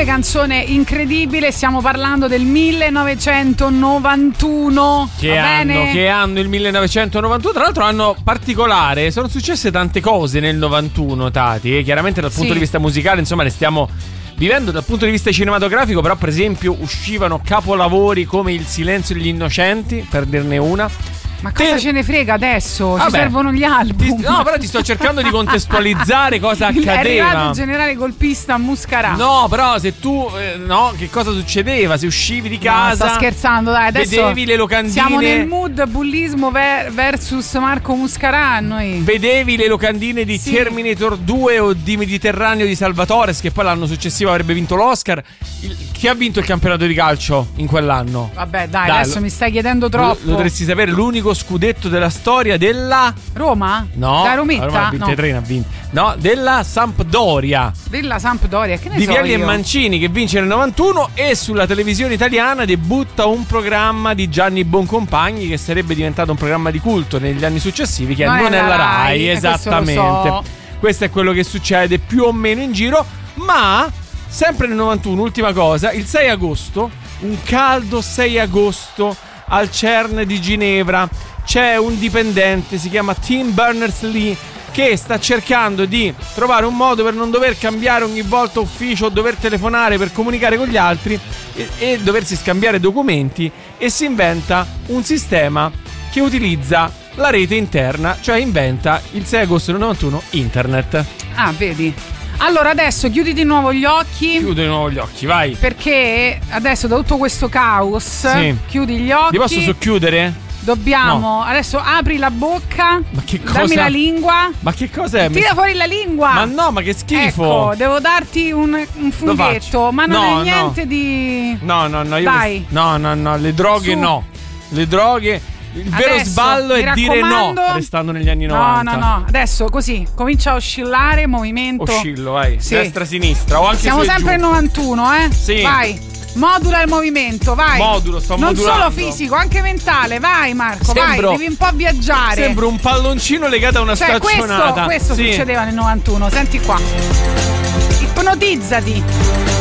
canzone incredibile. Stiamo parlando del 1991. Che anno il 1991? Tra l'altro anno particolare. Sono successe tante cose nel 91, Tati. Chiaramente dal punto di vista musicale, insomma, ne stiamo vivendo. Dal punto di vista cinematografico, però, per esempio, uscivano capolavori come Il silenzio degli innocenti, per dirne una. Ma cosa ce ne frega adesso? Ci servono gli album. No, però ti sto cercando di contestualizzare cosa accadeva. È arrivato il generale golpista a Muscarà. No, però se tu che cosa succedeva? Se uscivi di casa, no, sto scherzando, dai, adesso vedevi le locandine. Siamo nel mood bullismo versus Marco Muscarà. Noi vedevi le locandine di Terminator 2 o di Mediterraneo di Salvatores, che poi l'anno successivo avrebbe vinto l'Oscar. Chi ha vinto il campionato di calcio in quell'anno? Vabbè, dai, adesso mi stai chiedendo troppo. Lo dovresti sapere, l'unico scudetto della storia della Roma? No, la Rometta? Roma ha vinto 3, ha vinto. No, della Sampdoria. Della Sampdoria, che ne di so Vialli io? e Mancini, che vince nel 91, e sulla televisione italiana debutta un programma di Gianni Boncompagni che sarebbe diventato un programma di culto negli anni successivi, che non è la Rai, esattamente. Questo è quello che succede più o meno in giro, ma sempre nel 91, ultima cosa, il 6 agosto, un caldo 6 agosto al CERN di Ginevra, c'è un dipendente, si chiama Tim Berners-Lee, che sta cercando di trovare un modo per non dover cambiare ogni volta ufficio, dover telefonare per comunicare con gli altri e doversi scambiare documenti, e si inventa un sistema che utilizza la rete interna, cioè inventa il 6 agosto del 91 internet. Ah, vedi? Allora adesso chiudi di nuovo gli occhi. Chiudo di nuovo gli occhi, vai. Perché adesso da tutto questo caos, chiudi gli occhi. Li posso socchiudere? Dobbiamo. Adesso apri la bocca. Ma che cosa? Dammi la lingua. Ma che cos'è? Tira fuori la lingua. Ma no, ma che schifo. Ecco, devo darti un funghetto. Ma non è niente di. No, io Dai. No, le droghe no. Le droghe. Il vero adesso, sballo è dire no, restando negli anni 90. No. Adesso così comincia a oscillare, movimento. Oscillo, vai. Destra-sinistra. O anche siamo sempre in 91, Sì. Vai. Modula il movimento, vai. Sto non modulando. Solo fisico, anche mentale. Vai, Marco, vai. Devi un po' viaggiare. Sembra un palloncino legato a una staccionata. Questo succedeva nel 91. Senti qua. Ipnotizzati.